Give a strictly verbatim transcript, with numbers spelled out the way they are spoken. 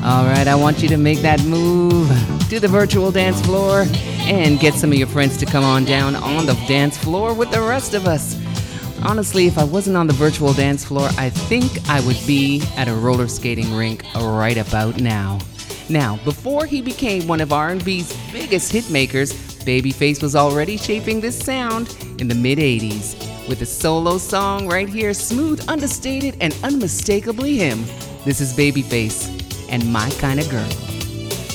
Alright, I want you to make that move to the virtual dance floor and get some of your friends to come on down on the dance floor with the rest of us. Honestly, if I wasn't on the virtual dance floor, I think I would be at a roller skating rink right about now. Now, before he became one of R and B's biggest hitmakers, Babyface was already shaping this sound in the mid eighties with a solo song right here, smooth, understated, and unmistakably him. This is Babyface and My Kinda Girl.